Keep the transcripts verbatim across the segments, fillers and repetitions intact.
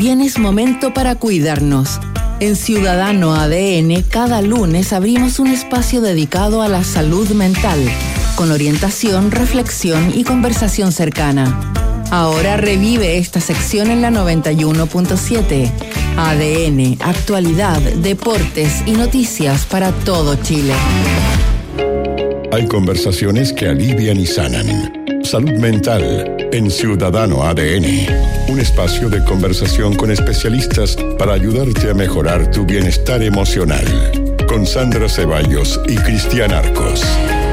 Bien, es momento para cuidarnos. En Ciudadano A D N, cada lunes abrimos un espacio dedicado a la salud mental, con orientación, reflexión y conversación cercana. Ahora revive esta sección en la noventa y uno punto siete. A D N, actualidad, deportes y noticias para todo Chile. Hay conversaciones que alivian y sanan. Salud mental en Ciudadano A D N. Un espacio de conversación con especialistas para ayudarte a mejorar tu bienestar emocional. Con Sandra Ceballos y Cristian Arcos.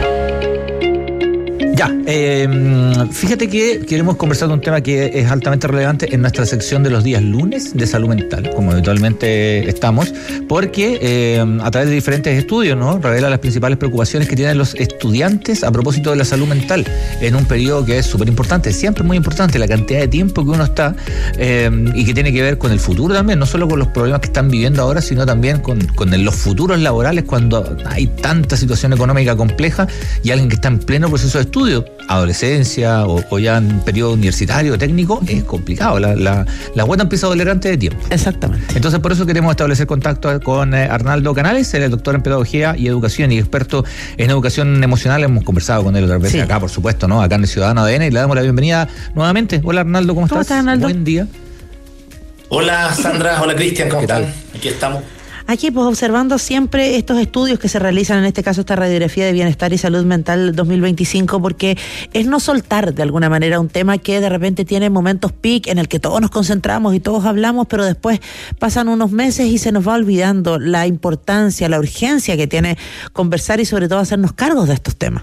Ya, eh, fíjate que queremos conversar de un tema que es altamente relevante en nuestra sección de los días lunes de salud mental, como habitualmente estamos, porque eh, a través de diferentes estudios, ¿no?, revela las principales preocupaciones que tienen los estudiantes a propósito de la salud mental en un periodo que es súper importante, siempre muy importante, la cantidad de tiempo que uno está eh, y que tiene que ver con el futuro también, no solo con los problemas que están viviendo ahora, sino también con, con los futuros laborales cuando hay tanta situación económica compleja y alguien que está en pleno proceso de estudio, adolescencia o, o ya en periodo universitario técnico, es complicado, la, la, la guata empieza a doler antes de tiempo. Exactamente. Entonces por eso queremos establecer contacto con eh, Arnaldo Canales, él es doctor en pedagogía y educación y experto en educación emocional. Hemos conversado con él otras veces, sí, acá, por supuesto, ¿no?, acá en el Ciudadano A D N, y le damos la bienvenida nuevamente. Hola Arnaldo, ¿cómo estás? ¿Cómo estás, Arnaldo? Buen día. Hola Sandra, hola Cristian, ¿cómo están? Aquí estamos. Aquí, pues, observando siempre estos estudios que se realizan, en este caso esta radiografía de bienestar y salud mental dos mil veinticinco, porque es no soltar de alguna manera un tema que de repente tiene momentos peak en el que todos nos concentramos y todos hablamos, pero después pasan unos meses y se nos va olvidando la importancia, la urgencia que tiene conversar y sobre todo hacernos cargos de estos temas.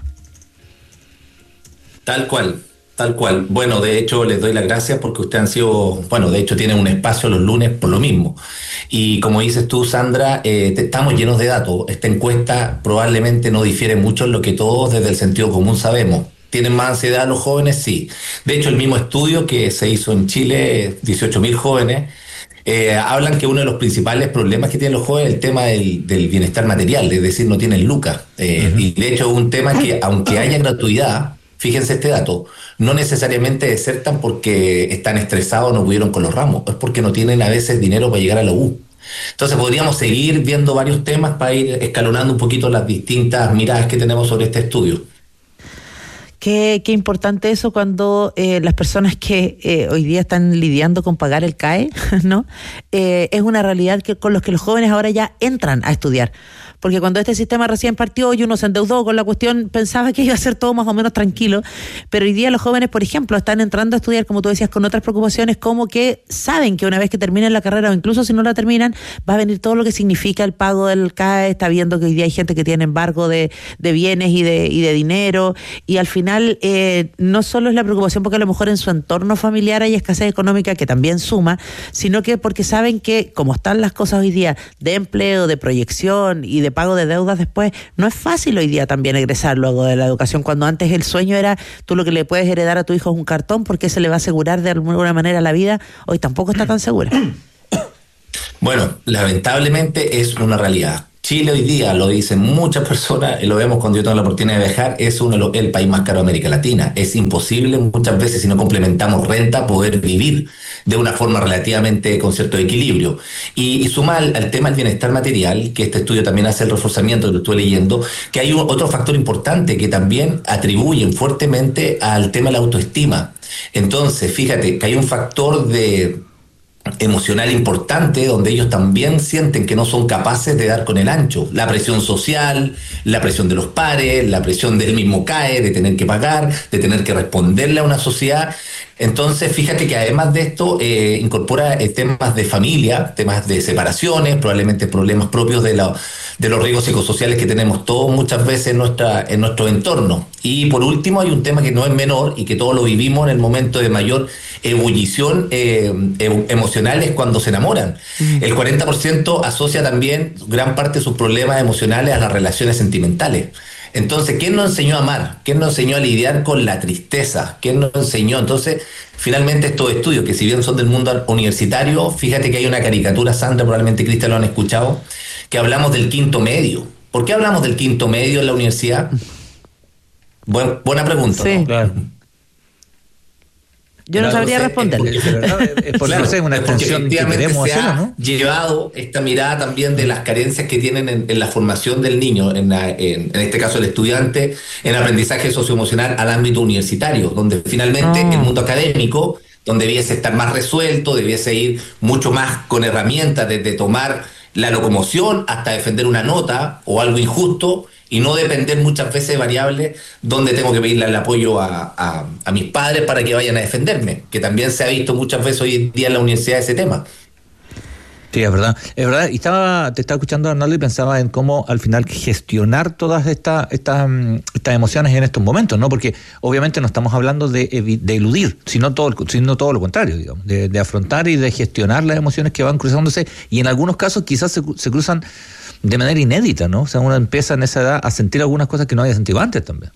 Tal cual. Tal cual. Bueno, de hecho, les doy las gracias porque ustedes han sido, bueno, de hecho tienen un espacio los lunes por lo mismo. Y como dices tú, Sandra, eh, te, estamos llenos de datos. Esta encuesta probablemente no difiere mucho en lo que todos desde el sentido común sabemos. ¿Tienen más ansiedad los jóvenes? Sí. De hecho, el mismo estudio que se hizo en Chile, dieciocho mil jóvenes, eh, hablan que uno de los principales problemas que tienen los jóvenes es el tema del, del bienestar material, es decir, no tienen lucas. Eh, uh-huh. Y de hecho es un tema que, aunque haya gratuidad, fíjense este dato, no necesariamente desertan porque están estresados o no pudieron con los ramos, es porque no tienen a veces dinero para llegar a la U. Entonces podríamos seguir viendo varios temas para ir escalonando un poquito las distintas miradas que tenemos sobre este estudio. Qué, qué importante eso cuando eh, las personas que eh, hoy día están lidiando con pagar el C A E, ¿no? Eh, es una realidad que con los que los jóvenes ahora ya entran a estudiar. Porque cuando este sistema recién partió y uno se endeudó con la cuestión, pensaba que iba a ser todo más o menos tranquilo, pero hoy día los jóvenes, por ejemplo, están entrando a estudiar, como tú decías, con otras preocupaciones, como que saben que una vez que terminen la carrera o incluso si no la terminan, va a venir todo lo que significa el pago del C A E. Está viendo que hoy día hay gente que tiene embargo de, de bienes y de, y de dinero, y al final eh, no solo es la preocupación porque a lo mejor en su entorno familiar hay escasez económica que también suma, sino que porque saben que como están las cosas hoy día de empleo, de proyección y de pago de deudas después, no es fácil hoy día también egresar luego de la educación, cuando antes el sueño era tú lo que le puedes heredar a tu hijo es un cartón porque se le va a asegurar de alguna manera la vida. Hoy tampoco está tan segura. Bueno, lamentablemente es una realidad. Chile hoy día, lo dicen muchas personas, y lo vemos cuando yo tengo la oportunidad de viajar, es uno de los, el país más caro de América Latina. Es imposible muchas veces, si no complementamos renta, poder vivir de una forma relativamente con cierto equilibrio. Y, y suma al, al tema del bienestar material, que este estudio también hace el reforzamiento, lo estuve leyendo, que hay un, otro factor importante que también atribuyen fuertemente al tema de la autoestima. Entonces, fíjate que hay un factor de emocional importante donde ellos también sienten que no son capaces de dar con el ancho. La presión social, la presión de los pares, la presión del mismo C A E, de tener que pagar, de tener que responderle a una sociedad. Entonces, fíjate que además de esto, eh, incorpora eh, temas de familia, temas de separaciones, probablemente problemas propios de, la, de los riesgos psicosociales que tenemos todos muchas veces en, nuestra, en nuestro entorno. Y por último, hay un tema que no es menor y que todos lo vivimos en el momento de mayor ebullición eh, emocional, es cuando se enamoran. Mm. El cuarenta por ciento asocia también gran parte de sus problemas emocionales a las relaciones sentimentales. Entonces, ¿quién nos enseñó a amar? ¿Quién nos enseñó a lidiar con la tristeza? ¿Quién nos enseñó? Entonces, finalmente estos estudios, que si bien son del mundo universitario, fíjate que hay una caricatura, Sandra, probablemente Cristian lo han escuchado, que hablamos del quinto medio. ¿Por qué hablamos del quinto medio en la universidad? Buen, buena pregunta. Sí, ¿no? claro. Yo no sabría responderle. Es por no sé, una extensión que queremos hacer, ¿no? Llevado esta mirada también de las carencias que tienen en, en la formación del niño, en, la, en, en este caso el estudiante, en aprendizaje socioemocional al ámbito universitario, donde finalmente oh. el mundo académico, donde debiese estar más resuelto, debiese ir mucho más con herramientas desde tomar la locomoción hasta defender una nota o algo injusto, y no depender muchas veces de variables donde tengo que pedirle el apoyo a, a, a mis padres para que vayan a defenderme, que también se ha visto muchas veces hoy en día en la universidad ese tema. Sí, es verdad, es verdad. Y estaba, te estaba escuchando, Arnaldo, y pensaba en cómo al final gestionar todas estas estas estas emociones en estos momentos, ¿no? Porque obviamente no estamos hablando de, de eludir, sino todo, sino todo lo contrario, digamos, de, de afrontar y de gestionar las emociones que van cruzándose, y en algunos casos quizás se, se cruzan de manera inédita, ¿no? O sea, uno empieza en esa edad a sentir algunas cosas que no había sentido antes también.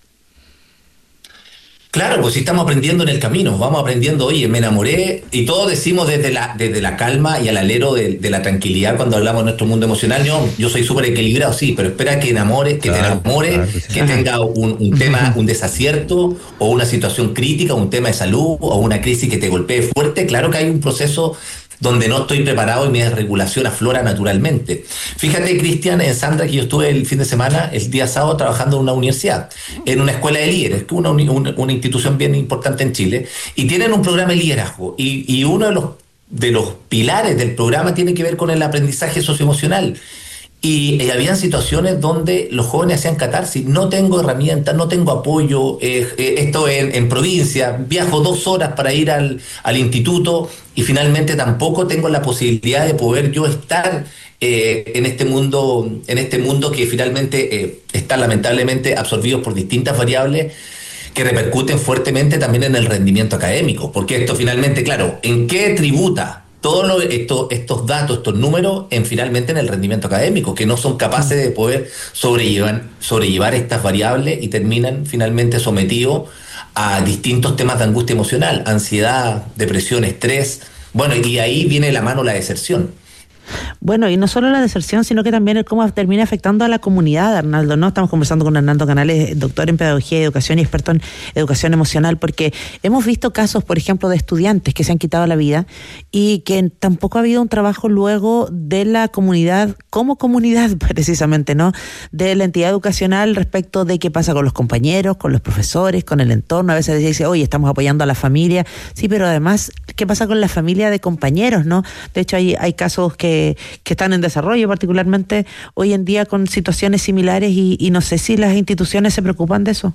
Claro, pues si estamos aprendiendo en el camino, vamos aprendiendo, oye, me enamoré, y todos decimos desde la desde la calma y al alero de, de la tranquilidad cuando hablamos de nuestro mundo emocional, yo, yo soy súper equilibrado, sí, pero espera que enamores, que claro, te enamores, claro que, sí. que tenga un, un tema, un desacierto, o una situación crítica, un tema de salud, o una crisis que te golpee fuerte. Claro que hay un proceso donde no estoy preparado y mi desregulación aflora naturalmente. Fíjate, Cristian, en Sandra, que yo estuve el fin de semana, el día sábado, trabajando en una universidad, en una escuela de líderes, una, una, una institución bien importante en Chile, y tienen un programa de liderazgo, y, y uno de los, de los pilares del programa tiene que ver con el aprendizaje socioemocional. Y, y habían situaciones donde los jóvenes hacían catarsis, no tengo herramientas, no tengo apoyo, eh, eh, esto en, en provincia, viajo dos horas para ir al, al instituto, y finalmente tampoco tengo la posibilidad de poder yo estar eh, en este mundo, en este mundo que finalmente eh, está lamentablemente absorbido por distintas variables que repercuten fuertemente también en el rendimiento académico, porque esto finalmente, claro, ¿en qué tributa todos lo, esto, estos datos, estos números, en finalmente en el rendimiento académico, que no son capaces de poder sobrellevar, sobrellevar estas variables, y terminan finalmente sometidos a distintos temas de angustia emocional, ansiedad, depresión, estrés? Bueno, y ahí viene la mano la deserción. Bueno, y no solo la deserción, sino que también el cómo termina afectando a la comunidad, Arnaldo, ¿no? Estamos conversando con Arnaldo Canales, doctor en pedagogía y educación y experto en educación emocional, porque hemos visto casos, por ejemplo, de estudiantes que se han quitado la vida y que tampoco ha habido un trabajo luego de la comunidad, como comunidad precisamente, ¿no? De la entidad educacional respecto de qué pasa con los compañeros, con los profesores, con el entorno. A veces dice, oye, estamos apoyando a la familia, sí, pero además, ¿qué pasa con la familia de compañeros, no? De hecho, hay, hay casos que que están en desarrollo, particularmente hoy en día, con situaciones similares, y, y no sé si las instituciones se preocupan de eso.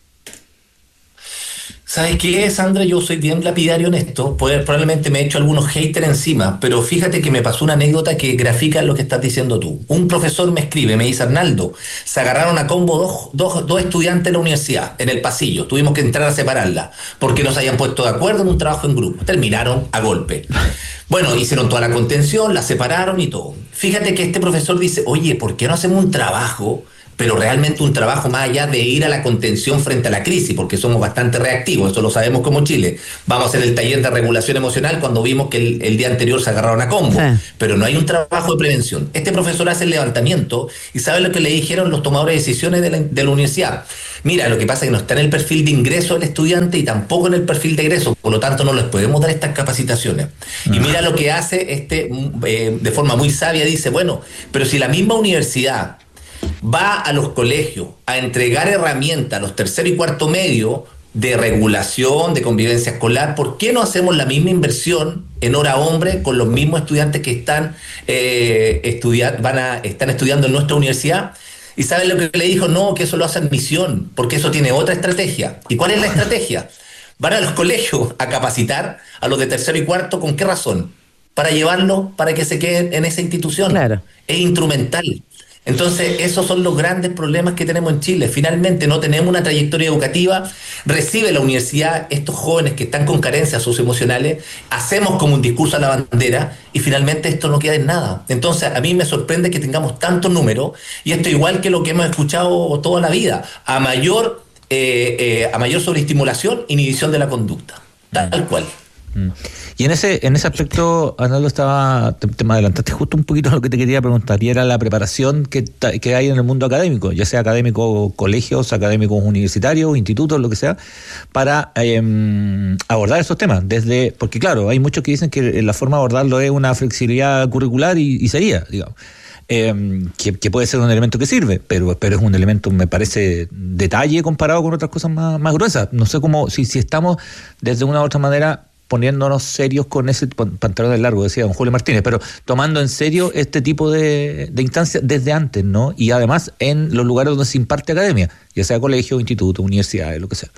¿Sabes qué, Sandra? Yo soy bien lapidario en esto, pues, probablemente me he hecho algunos haters encima, pero fíjate que me pasó una anécdota que grafica lo que estás diciendo tú. Un profesor me escribe, me dice, Arnaldo, se agarraron a combo dos, dos, dos estudiantes de la universidad en el pasillo, tuvimos que entrar a separarla porque no se habían puesto de acuerdo en un trabajo en grupo, terminaron a golpe. Bueno, hicieron toda la contención, la separaron y todo. Fíjate que este profesor dice, oye, ¿por qué no hacemos un trabajo, pero realmente un trabajo más allá de ir a la contención frente a la crisis, porque somos bastante reactivos, eso lo sabemos como Chile? Vamos a hacer el taller de regulación emocional cuando vimos que el, el día anterior se agarraron a combo, sí. Pero no hay un trabajo de prevención. Este profesor hace el levantamiento y ¿sabe lo que le dijeron los tomadores de decisiones de la, de la universidad? Mira, lo que pasa es que no está en el perfil de ingreso del estudiante y tampoco en el perfil de egreso, por lo tanto no les podemos dar estas capacitaciones. Uh-huh. Y mira lo que hace este eh, de forma muy sabia, dice, bueno, pero si la misma universidad va a los colegios a entregar herramientas a los tercero y cuarto medio de regulación, de convivencia escolar, ¿por qué no hacemos la misma inversión en hora hombre con los mismos estudiantes que están, eh, estudiar, van a, están estudiando en nuestra universidad? ¿Y saben lo que le dijo? No, que eso lo hace admisión, porque eso tiene otra estrategia. ¿Y cuál es la estrategia? Van a los colegios a capacitar a los de tercero y cuarto, ¿con qué razón? Para llevarlos, para que se queden en esa institución. Claro. Es instrumental. Entonces, esos son los grandes problemas que tenemos en Chile. Finalmente, no tenemos una trayectoria educativa. Recibe la universidad estos jóvenes que están con carencias socioemocionales, hacemos como un discurso a la bandera y finalmente esto no queda en nada. Entonces, a mí me sorprende que tengamos tantos números, y esto igual que lo que hemos escuchado toda la vida. A mayor, eh, eh, a mayor sobreestimulación, inhibición de la conducta. Tal cual. Y en ese en ese aspecto, Arnaldo, estaba te, te me adelantaste justo un poquito a lo que te quería preguntar, y era la preparación que, que hay en el mundo académico, ya sea académico colegios, académicos universitarios, institutos, lo que sea, para eh, abordar estos temas. Desde porque claro, hay muchos que dicen que la forma de abordarlo es una flexibilidad curricular y, y sería, digamos. Eh, que, que puede ser un elemento que sirve, pero, pero es un elemento, me parece, detalle comparado con otras cosas más, más gruesas. No sé cómo, si, si estamos desde una u otra manera poniéndonos serios con ese pantalón largo, decía don Julio Martínez, pero tomando en serio este tipo de, de instancias desde antes, ¿no? Y además en los lugares donde se imparte academia, ya sea colegio, instituto, universidades, lo que sea.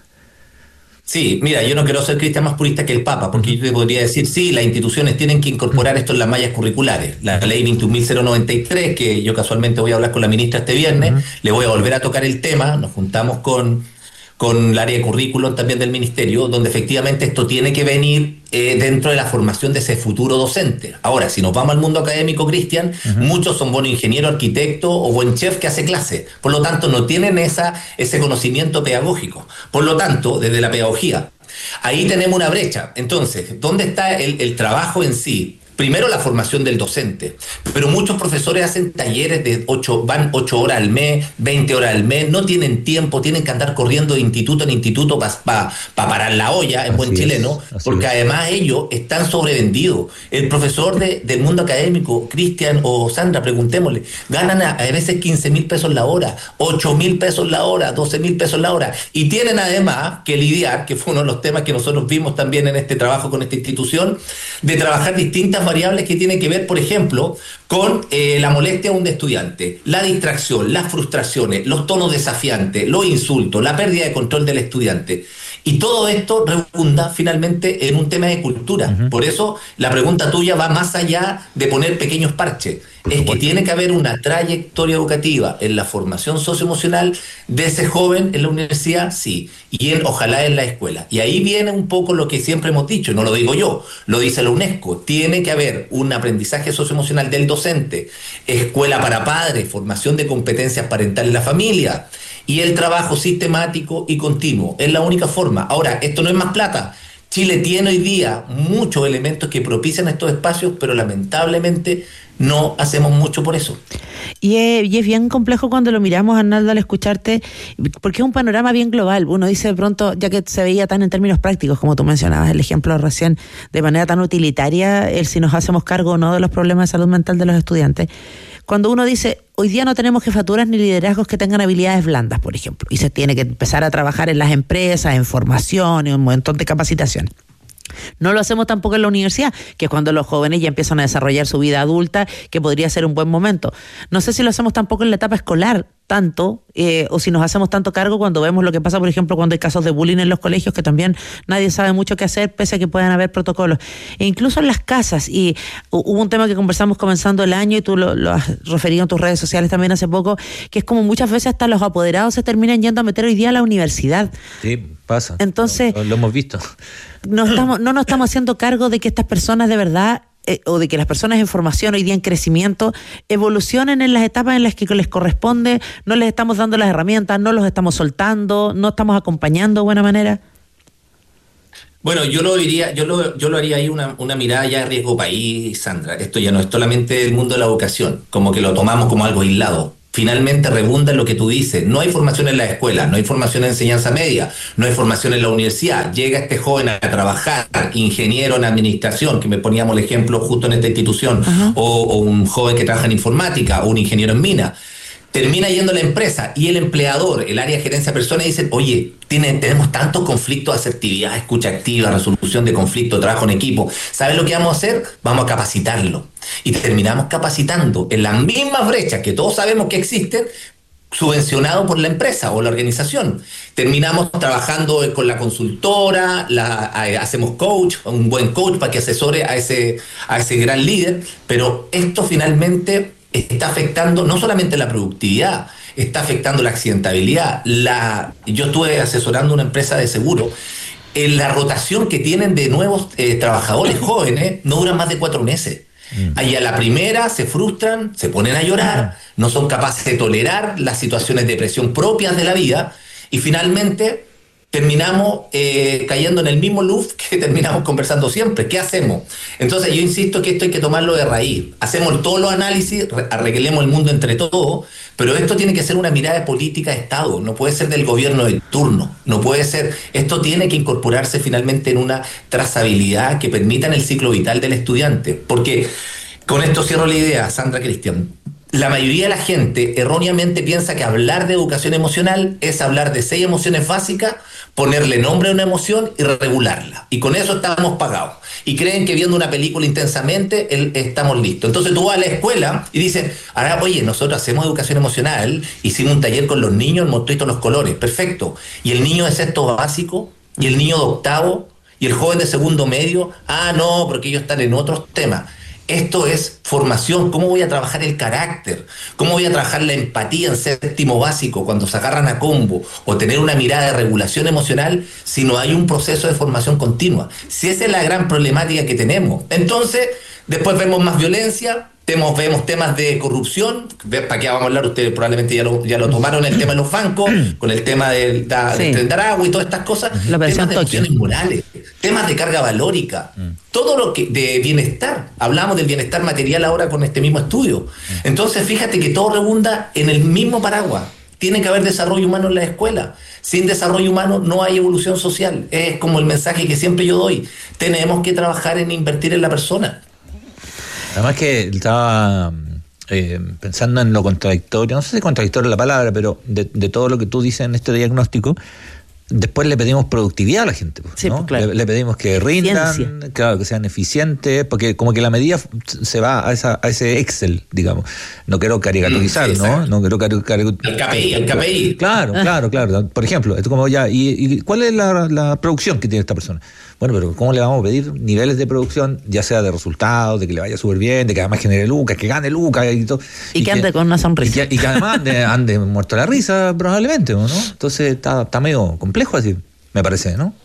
Sí, mira, yo no quiero ser cristian más purista que el Papa, porque yo te podría decir, sí, las instituciones tienen que incorporar esto en las mallas curriculares. La ley veintiún mil noventa y tres, que yo casualmente voy a hablar con la ministra este viernes, uh-huh. le voy a volver a tocar el tema, nos juntamos con... con el área de currículum también del ministerio, donde efectivamente esto tiene que venir eh, dentro de la formación de ese futuro docente. Ahora, si nos vamos al mundo académico, Cristian, uh-huh. muchos son buenos ingenieros, arquitectos o buen chef que hace clase. Por lo tanto, no tienen esa, ese conocimiento pedagógico. Por lo tanto, desde la pedagogía, ahí tenemos una brecha. Entonces, ¿dónde está el, el trabajo en sí? Primero, la formación del docente, pero muchos profesores hacen talleres de ocho, van ocho horas al mes, veinte horas al mes, no tienen tiempo, tienen que andar corriendo de instituto en instituto para pa, pa parar la olla, en buen chileno, porque además ellos están sobrevendidos. El profesor de, del mundo académico, Cristian o Sandra, preguntémosle, ganan a, a veces quince mil pesos la hora, ocho mil pesos la hora, doce mil pesos la hora, y tienen además que lidiar, que fue uno de los temas que nosotros vimos también en este trabajo con esta institución, de trabajar distintas variables que tienen que ver, por ejemplo, con eh, la molestia de un estudiante, la distracción, las frustraciones, los tonos desafiantes, los insultos, la pérdida de control del estudiante. Y todo esto redunda finalmente en un tema de cultura. Uh-huh. Por eso la pregunta tuya va más allá de poner pequeños parches. Es que tiene que haber una trayectoria educativa en la formación socioemocional de ese joven en la universidad, sí, y en, ojalá en la escuela. Y ahí viene un poco lo que siempre hemos dicho, y no lo digo yo, lo dice la UNESCO, tiene que haber un aprendizaje socioemocional del docente, escuela para padres, formación de competencias parentales en la familia, y el trabajo sistemático y continuo. Es la única forma. Ahora, esto no es más plata. Chile tiene hoy día muchos elementos que propician estos espacios, pero lamentablemente no hacemos mucho por eso. Y es, y es bien complejo cuando lo miramos, Arnaldo, al escucharte, porque es un panorama bien global. Uno dice de pronto, ya que se veía tan en términos prácticos, como tú mencionabas, el ejemplo recién, de manera tan utilitaria, el si nos hacemos cargo o no de los problemas de salud mental de los estudiantes. Cuando uno dice, hoy día no tenemos jefaturas ni liderazgos que tengan habilidades blandas, por ejemplo, y se tiene que empezar a trabajar en las empresas, en formación, en un montón de capacitación. No lo hacemos tampoco en la universidad, que es cuando los jóvenes ya empiezan a desarrollar su vida adulta, que podría ser un buen momento. No sé si lo hacemos tampoco en la etapa escolar tanto, eh, o si nos hacemos tanto cargo cuando vemos lo que pasa, por ejemplo, cuando hay casos de bullying en los colegios, que también nadie sabe mucho qué hacer, pese a que puedan haber protocolos. E incluso en las casas, y hubo un tema que conversamos comenzando el año, y tú lo, lo has referido en tus redes sociales también hace poco, que es como muchas veces hasta los apoderados se terminan yendo a meter hoy día a la universidad. Sí, pasa. Entonces, lo, lo hemos visto. No, estamos, no nos estamos haciendo cargo de que estas personas de verdad, eh, o de que las personas en formación hoy día en crecimiento evolucionen en las etapas en las que les corresponde. No les estamos dando las herramientas, no los estamos soltando, no estamos acompañando de buena manera. Bueno, yo lo diría, yo lo, yo lo haría ahí una, una mirada ya de riesgo país, Sandra. Esto ya no es solamente el mundo de la educación, como que lo tomamos como algo aislado. Finalmente redunda en lo que tú dices. No hay formación en la escuela, no hay formación en enseñanza media, no hay formación en la universidad. Llega este joven a trabajar, ingeniero en administración, que me poníamos el ejemplo justo en esta institución, uh-huh. o, o un joven que trabaja en informática, o un ingeniero en mina. Termina yendo a la empresa y el empleador, el área de gerencia de personas, dice, oye, tiene, tenemos tantos conflictos de asertividad, escucha activa, resolución de conflictos, trabajo en equipo. ¿Sabes lo que vamos a hacer? Vamos a capacitarlo. Y terminamos capacitando en las mismas brechas que todos sabemos que existen, subvencionado por la empresa o la organización. Terminamos trabajando con la consultora, la, hacemos coach, un buen coach para que asesore a ese, a ese gran líder, pero esto finalmente está afectando no solamente la productividad, está afectando la accidentabilidad. La, yo estuve asesorando una empresa de seguro. En la rotación que tienen de nuevos eh, trabajadores jóvenes no dura más de cuatro meses. Mm. Ahí a la primera se frustran, se ponen a llorar, no son capaces de tolerar las situaciones de presión propias de la vida y finalmente terminamos eh, cayendo en el mismo loop que terminamos conversando siempre. ¿Qué hacemos? Entonces yo insisto que esto hay que tomarlo de raíz. Hacemos todos los análisis, arreglemos el mundo entre todos, pero esto tiene que ser una mirada de política de Estado, no puede ser del gobierno de turno, no puede ser, esto tiene que incorporarse finalmente en una trazabilidad que permita en el ciclo vital del estudiante. Porque, con esto cierro la idea, Sandra, Cristian, la mayoría de la gente erróneamente piensa que hablar de educación emocional es hablar de seis emociones básicas, ponerle nombre a una emoción y regularla. Y con eso estamos pagados. Y creen que viendo una película intensamente el, estamos listos. Entonces tú vas a la escuela y dices, ahora, oye, nosotros hacemos educación emocional, hicimos un taller con los niños, mostré todos los colores, perfecto. Y el niño de sexto básico, y el niño de octavo, y el joven de segundo medio, ah, no, porque ellos están en otros temas. Esto es formación. ¿Cómo voy a trabajar el carácter? ¿Cómo voy a trabajar la empatía en séptimo básico cuando se agarran a combo? O tener una mirada de regulación emocional si no hay un proceso de formación continua. Si esa es la gran problemática que tenemos. Entonces, después vemos más violencia, Temos, vemos temas de corrupción. ¿Para qué vamos a hablar? Ustedes probablemente ya lo, ya lo tomaron, el tema de los bancos, con el tema del, da, sí. del agua y todas estas cosas. La temas de emociones morales, temas de carga valórica, mm. todo lo que de bienestar. Hablamos del bienestar material ahora con este mismo estudio. Mm. Entonces, fíjate que todo redunda en el mismo paraguas. Tiene que haber desarrollo humano en la escuela. Sin desarrollo humano no hay evolución social. Es como el mensaje que siempre yo doy. Tenemos que trabajar en invertir en la persona. Además que estaba eh, pensando en lo contradictorio, no sé si contradictorio es la palabra, pero de, de todo lo que tú dices en este diagnóstico, después le pedimos productividad a la gente, sí, ¿no? Claro. Le, le pedimos que rindan, Ciencia. claro, que sean eficientes, porque como que la medida se va a, esa, a ese Excel, digamos. No quiero caricaturizar, mm, sí, ¿no? No quiero caricaturizar. El K P I, el K P I. Claro, claro, claro. Por ejemplo, esto como ya, ¿y, y cuál es la, la producción que tiene esta persona? Bueno, pero ¿cómo le vamos a pedir niveles de producción, ya sea de resultados, de que le vaya súper bien, de que además genere lucas, que gane lucas y todo? Y, y que ande con una sonrisa. Y que, y que además ande, ande muerto la risa, probablemente, ¿no? Entonces está, está medio complejo así, me parece, ¿no?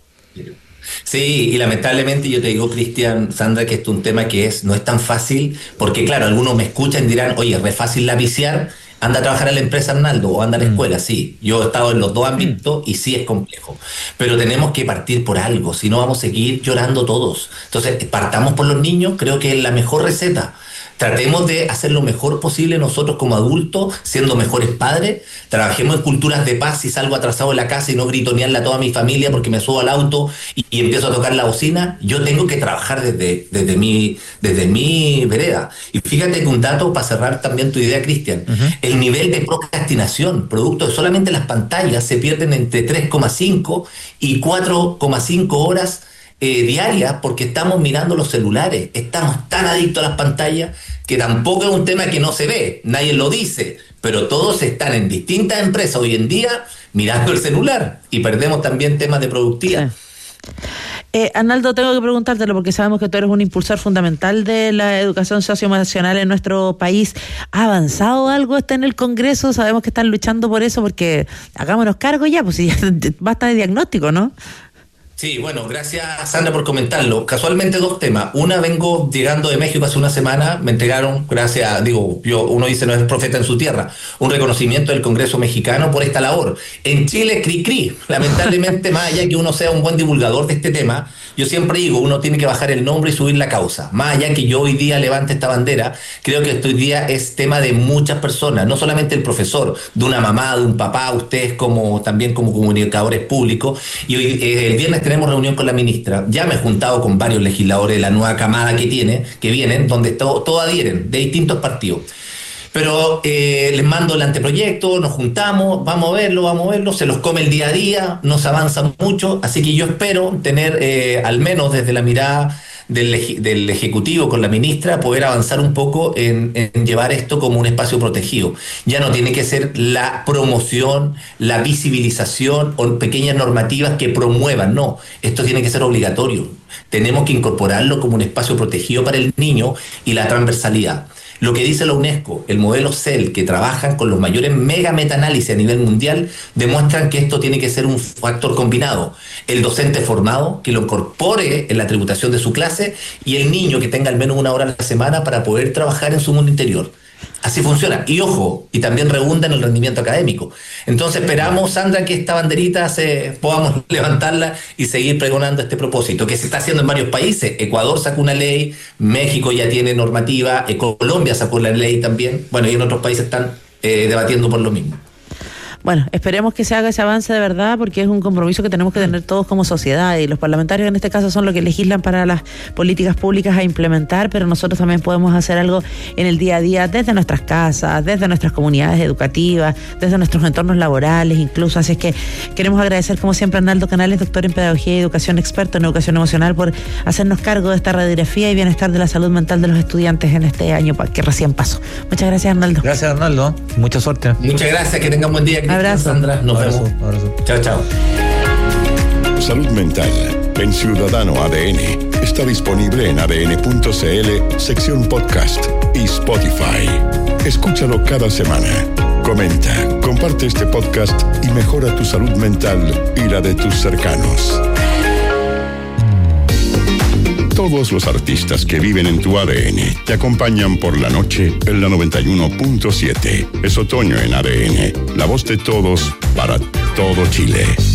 Sí, y lamentablemente yo te digo, Cristian, Sandra, que esto es un tema que es no es tan fácil, porque claro, algunos me escuchan y dirán, oye, es re fácil lapiciar, anda a trabajar en la empresa, Arnaldo, o anda a la escuela. Sí, yo he estado en los dos ámbitos y sí es complejo, pero tenemos que partir por algo, si no vamos a seguir llorando todos. Entonces, partamos por los niños, creo que es la mejor receta. Tratemos de hacer lo mejor posible nosotros como adultos, siendo mejores padres. Trabajemos en culturas de paz. Si salgo atrasado de la casa y no gritonearle a toda mi familia porque me subo al auto y, y empiezo a tocar la bocina, yo tengo que trabajar desde, desde, mi, desde mi vereda. Y fíjate que un dato para cerrar también tu idea, Cristian. Uh-huh. El nivel de procrastinación, producto de solamente las pantallas, se pierden entre tres coma cinco y cuatro coma cinco horas Eh, diarias porque estamos mirando los celulares, estamos tan adictos a las pantallas que tampoco es un tema que no se ve, nadie lo dice, pero todos están en distintas empresas hoy en día mirando el celular y perdemos también temas de productividad. Sí. Eh, Arnaldo, tengo que preguntártelo porque sabemos que tú eres un impulsor fundamental de la educación socioemocional en nuestro país. ¿Ha avanzado algo este en el Congreso? Sabemos que están luchando por eso, porque hagámonos cargo ya, pues si ya basta de diagnóstico, ¿no? Sí, bueno, gracias Sandra por comentarlo. Casualmente dos temas. Una, vengo llegando de México hace una semana, me entregaron, gracias, digo, yo uno dice no es profeta en su tierra, un reconocimiento del Congreso mexicano por esta labor. En Chile, cri cri, lamentablemente, más allá que uno sea un buen divulgador de este tema, yo siempre digo, uno tiene que bajar el nombre y subir la causa. Más allá que yo hoy día levante esta bandera, creo que este hoy día es tema de muchas personas, no solamente el profesor, de una mamá, de un papá, ustedes como también como comunicadores públicos. Y hoy, eh, el viernes tenemos reunión con la ministra. Ya me he juntado con varios legisladores de la nueva camada que tiene, que vienen, donde todos todo adhieren, de distintos partidos. Pero eh, les mando el anteproyecto, nos juntamos, vamos a verlo, vamos a verlo, se los come el día a día, nos avanza mucho, así que yo espero tener, eh, al menos desde la mirada del, del Ejecutivo con la ministra, poder avanzar un poco en, en llevar esto como un espacio protegido. Ya no tiene que ser la promoción, la visibilización o pequeñas normativas que promuevan, no, esto tiene que ser obligatorio. Tenemos que incorporarlo como un espacio protegido para el niño y la transversalidad. Lo que dice la UNESCO, el modelo C E L, que trabajan con los mayores mega metaanálisis a nivel mundial, demuestran que esto tiene que ser un factor combinado. El docente formado, que lo incorpore en la tributación de su clase, y el niño que tenga al menos una hora a la semana para poder trabajar en su mundo interior. Así funciona. Y ojo, y también redunda en el rendimiento académico. Entonces esperamos, Sandra, que esta banderita se, podamos levantarla y seguir pregonando este propósito, que se está haciendo en varios países. Ecuador sacó una ley, México ya tiene normativa, Colombia sacó la ley también. Bueno, y en otros países están eh, debatiendo por lo mismo. Bueno, esperemos que se haga ese avance de verdad, porque es un compromiso que tenemos que tener todos como sociedad, y los parlamentarios en este caso son los que legislan para las políticas públicas a implementar, pero nosotros también podemos hacer algo en el día a día desde nuestras casas, desde nuestras comunidades educativas, desde nuestros entornos laborales incluso. Así es que queremos agradecer como siempre a Arnaldo Canales, doctor en Pedagogía y Educación, experto en Educación Emocional, por hacernos cargo de esta radiografía y bienestar de la salud mental de los estudiantes en este año que recién pasó. Muchas gracias, Arnaldo. Gracias, Arnaldo. Mucha suerte. Muchas gracias, que tengan buen día. Abrazo. Sandra, nos abrazo, vemos. Abrazo. Chao, chao. Salud Mental en Ciudadano A D N está disponible en a d n punto c l, sección podcast y Spotify. Escúchalo cada semana. Comenta, comparte este podcast y mejora tu salud mental y la de tus cercanos. Todos los artistas que viven en tu A D N te acompañan por la noche en la noventa y uno punto siete. Es otoño en A D N, la voz de todos para todo Chile.